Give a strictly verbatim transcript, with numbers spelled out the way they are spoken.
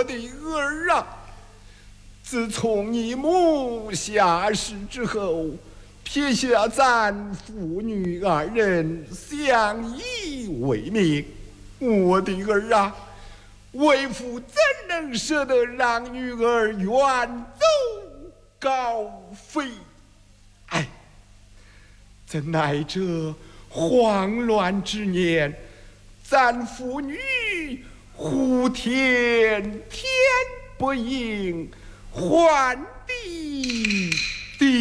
我的儿啊！自从你母下世之后，撇下咱父女二人相依为命，我的儿啊，为父怎能舍得让女儿远走高飞？哎，怎奈这慌乱之年，咱父女呼天天不应，唤地